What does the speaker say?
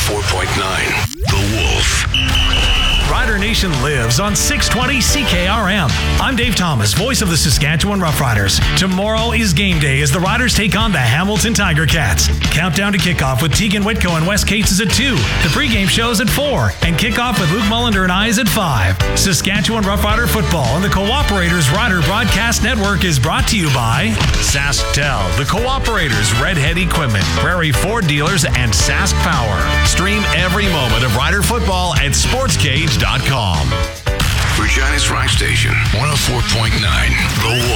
104.9 The Wolf. Rider Nation lives on 620 CKRM. I'm Dave Thomas, voice of the Saskatchewan Roughriders. Tomorrow is game day as the Riders take on the Hamilton Tiger Cats. Countdown to kickoff with Tegan Whitco and Wes Cates is at 2. The pregame show is at 4. And kickoff with Luke Mullender and I is at 5. Saskatchewan Roughrider football and the Cooperators Rider Broadcast Network is brought to you by SaskTel, the Cooperators Redhead Equipment, Prairie Ford Dealers, and Sask Power. Stream every moment of Rider football at sportscage.com. Regina's Rock Station, 104.9 The Wolf.